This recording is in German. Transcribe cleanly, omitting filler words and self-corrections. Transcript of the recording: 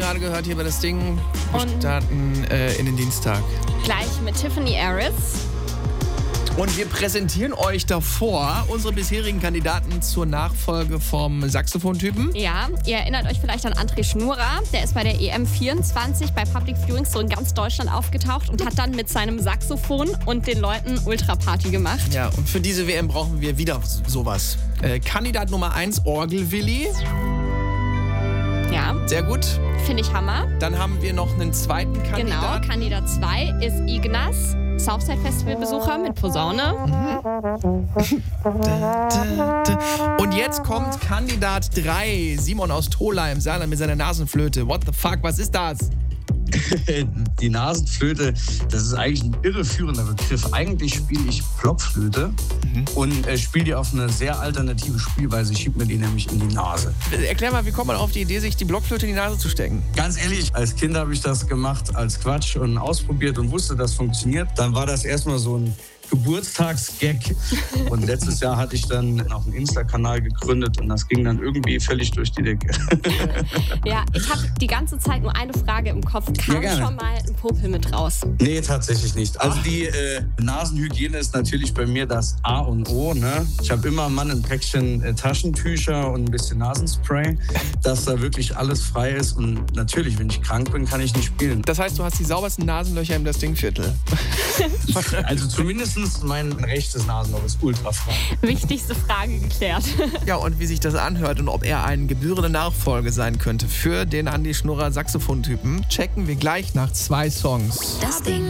gerade gehört hier bei das Ding. Wir Und starten in den Dienstag. gleich mit Tiffany Harris. Und wir präsentieren euch davor unsere bisherigen Kandidaten zur Nachfolge vom Saxophontypen. Ja, ihr erinnert euch vielleicht an André Schnurrer. Der ist bei der EM24 bei Public Viewings so in ganz Deutschland aufgetaucht und hat dann mit seinem Saxophon und den Leuten Ultraparty gemacht. Ja, und für diese WM brauchen wir wieder sowas. Kandidat Nummer 1, Orgelwilli. Ja, Sehr gut. finde ich Hammer. Dann haben wir noch einen zweiten Genau, Kandidaten. Kandidat 2 ist Ignaz, Southside-Festival-Besucher mit Posaune. Und jetzt kommt Kandidat 3, Simon aus Tholheim, Saarland mit seiner Nasenflöte. What the fuck, was ist das? Die Nasenflöte, das ist eigentlich ein irreführender Begriff. Eigentlich spiele ich Blockflöte und spiele die auf eine sehr alternative Spielweise. Ich schiebe mir die nämlich in die Nase. Erklär mal, wie kommt man auf die Idee, sich die Blockflöte in die Nase zu stecken? Ganz ehrlich, als Kind habe ich das gemacht als Quatsch und ausprobiert und wusste, das funktioniert. Dann war das erstmal so ein Geburtstagsgag. Und letztes Jahr hatte ich dann noch einen Insta-Kanal gegründet und das ging dann irgendwie völlig durch die Decke. Ja, ich habe die ganze Zeit nur eine Frage im Kopf. Kam gerne. schon mal ein Popel mit raus? Nee, tatsächlich nicht. Also die Nasenhygiene ist natürlich bei mir das A und O. Ne? Ich habe immer mal ein Päckchen Taschentücher und ein bisschen Nasenspray, dass da wirklich alles frei ist. Und natürlich, wenn ich krank bin, kann ich nicht spielen. Das heißt, du hast die saubersten Nasenlöcher im Das Ding-Viertel. Also zumindest mein rechtes Nasenloch ist ultrafrei. Wichtigste Frage geklärt. Ja, und wie sich das anhört und ob er eine gebührende Nachfolge sein könnte für den Andi Schnurrer Saxophontypen, checken wir gleich nach 2 Songs. Das Ding.